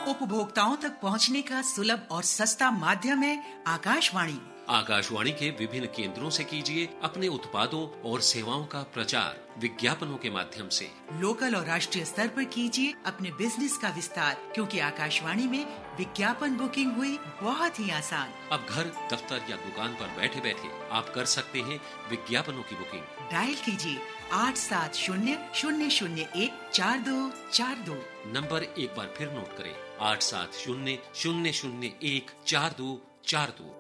उपभोक्ताओं तक पहुंचने का सुलभ और सस्ता माध्यम है आकाशवाणी। आकाशवाणी के विभिन्न केंद्रों से कीजिए अपने उत्पादों और सेवाओं का प्रचार विज्ञापनों के माध्यम से। लोकल और राष्ट्रीय स्तर पर कीजिए अपने बिजनेस का विस्तार, क्योंकि आकाशवाणी में विज्ञापन बुकिंग हुई बहुत ही आसान। अब घर, दफ्तर या दुकान पर बैठे बैठे आप कर सकते हैं विज्ञापनों की बुकिंग। डायल कीजिए 8700014242। नंबर एक बार फिर नोट करें, 8700014242।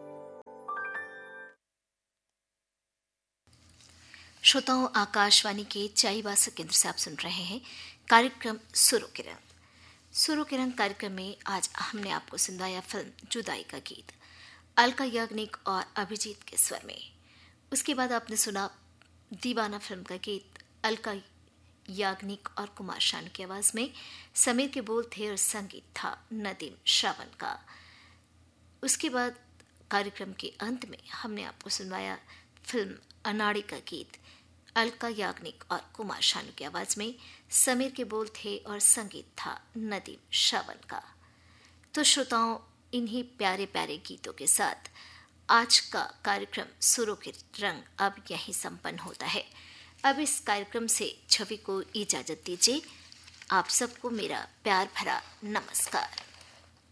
श्रोताओं, आकाशवाणी के चाईबासा केंद्र से आप सुन रहे हैं कार्यक्रम सुरोकिरण। सुरोकिरण कार्यक्रम में आज हमने आपको सुनाया फिल्म जुदाई का गीत अलका याग्निक और अभिजीत के स्वर में। उसके बाद आपने सुना दीवाना फिल्म का गीत अलका याग्निक और कुमार शानू की आवाज में। समीर के बोल थे और संगीत था नदीम श्रावण का। उसके बाद कार्यक्रम के अंत में हमने आपको सुनवाया फिल्म अनाड़ी का गीत अलका याग्निक और कुमार शानू की आवाज में। समीर के बोल थे और संगीत था नदीम श्रावण का। तो श्रोताओं, इन्हीं प्यारे प्यारे गीतों के साथ आज का कार्यक्रम सुरों के रंग अब यहीं संपन्न होता है। अब इस कार्यक्रम से छवि को इजाजत दीजिए। आप सबको मेरा प्यार भरा नमस्कार।